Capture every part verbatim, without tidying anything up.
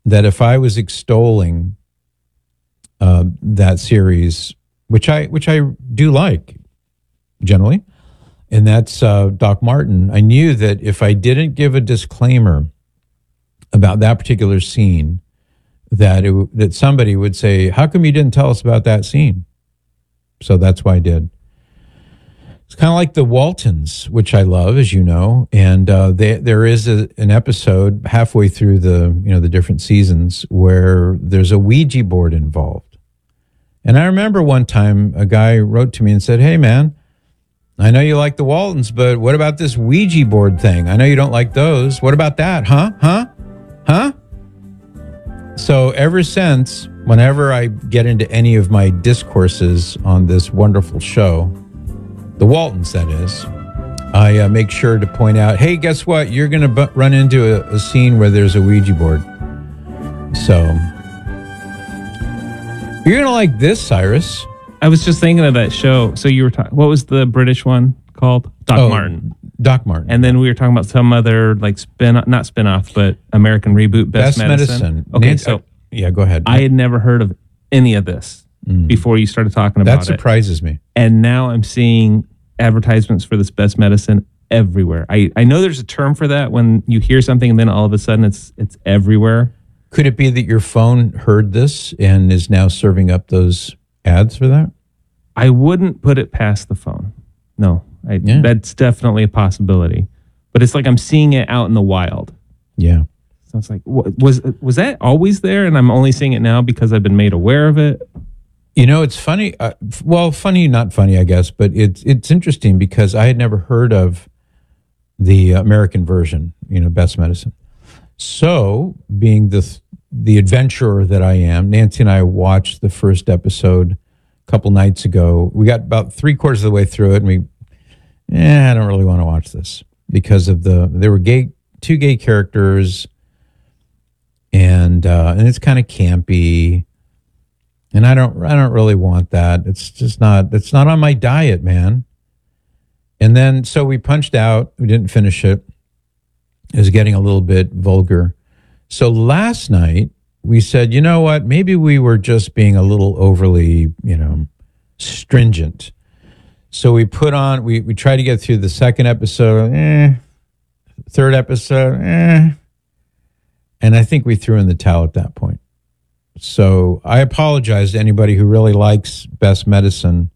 that if I was extolling uh, that series, which I which I do like generally, and that's uh, Doc Martin, I knew that if I didn't give a disclaimer about that particular scene, that it, that somebody would say, "How come you didn't tell us about that scene?" So that's why I did. It's kind of like the Waltons, which I love, as you know, and uh, they, there is a, an episode halfway through the you know the different seasons where there's a Ouija board involved. And I remember one time a guy wrote to me and said, "Hey, man, I know you like the Waltons, but what about this Ouija board thing? I know you don't like those. What about that? Huh? Huh? Huh?" So ever since, whenever I get into any of my discourses on this wonderful show, the Waltons, that is, I uh, make sure to point out, hey, guess what? You're going to bu- run into a, a scene where there's a Ouija board. So, you're going to like this, Cyrus. I was just thinking of that show. So you were talking, what was the British one called? Doc oh, Martin. Doc Martin. And then we were talking about some other, like, spin, not spin-off, but American reboot, Best, Best Medicine. Medicine. Okay, Nancy, so yeah, go ahead. I had never heard of any of this mm. before you started talking about that it. That surprises me. And now I'm seeing advertisements for this Best Medicine everywhere. I, I know there's a term for that when you hear something and then all of a sudden it's it's everywhere. Could it be that your phone heard this and is now serving up those ads for that? I wouldn't put it past the phone. No, I, yeah. That's definitely a possibility. But it's like I'm seeing it out in the wild. Yeah. So it's like, was was that always there and I'm only seeing it now because I've been made aware of it? You know, it's funny. Uh, well, funny, not funny, I guess, but it's it's interesting because I had never heard of the American version, you know, Best Medicine. So, being the the adventurer that I am, Nancy and I watched the first episode a couple nights ago. We got about three quarters of the way through it, and we, eh, I don't really want to watch this because of the there were gay two gay characters, and uh, and it's kind of campy. And I don't, I don't really want that. It's just not, it's not on my diet, man. And then, so we punched out. We didn't finish it. It was getting a little bit vulgar. So last night we said, you know what? Maybe we were just being a little overly, you know, stringent. So we put on, we we tried to get through the second episode, eh, third episode, eh, and I think we threw in the towel at that point. So I apologize to anybody who really likes Best Medicine,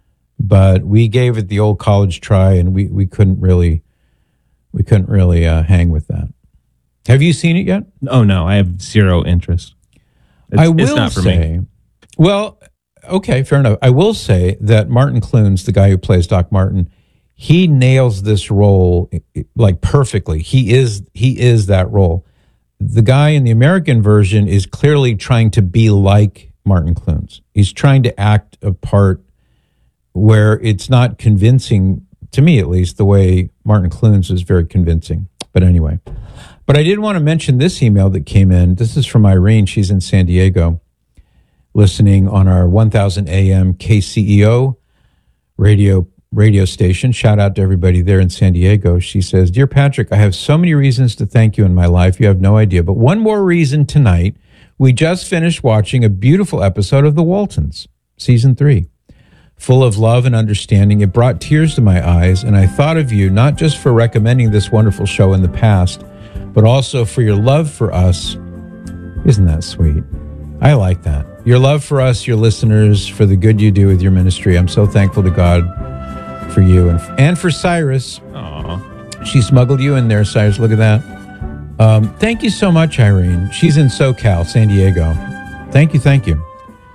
but we gave it the old college try, and we, we couldn't really we couldn't really uh, hang with that. Have you seen it yet? Oh no, I have zero interest. It's, I will it's not for say, me. Well, okay, fair enough. I will say that Martin Clunes, the guy who plays Doc Martin, he nails this role like perfectly. He is he is that role. The guy in the American version is clearly trying to be like Martin Clunes. He's trying to act a part where it's not convincing, to me at least, the way Martin Clunes is very convincing. But anyway, but I did want to mention this email that came in. This is from Irene. She's in San Diego, listening on our one thousand A M K C E O radio radio station. Shout out to everybody there in San Diego. She says, "Dear Patrick, I have so many reasons to thank you in my life. You have no idea. But one more reason tonight. We just finished watching a beautiful episode of The Waltons, season three. Full of love and understanding. It brought tears to my eyes, and I thought of you not just for recommending this wonderful show in the past, but also for your love for us." Isn't that sweet? I like that. Your love for us, your listeners, for the good you do with your ministry. I'm so thankful to God for you and and for Cyrus. Aww. She smuggled you in there, Cyrus. Look at that. Um, thank you so much, Irene. She's in SoCal, San Diego. Thank you, thank you.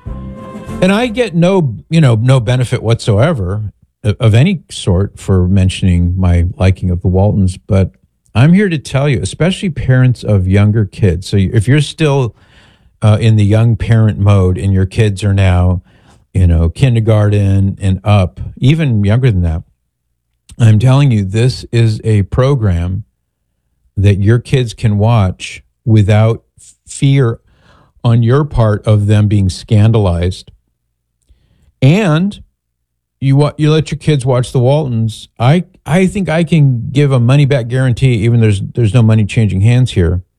And I get no, you know, no benefit whatsoever of any sort for mentioning my liking of the Waltons, but I'm here to tell you, especially parents of younger kids. So if you're still uh, in the young parent mode and your kids are now, you know, kindergarten and up, even younger than that, I'm telling you, this is a program that your kids can watch without fear on your part of them being scandalized. And you wa- you let your kids watch the Waltons. I I think I can give a money back guarantee, even there's there's no money changing hands here,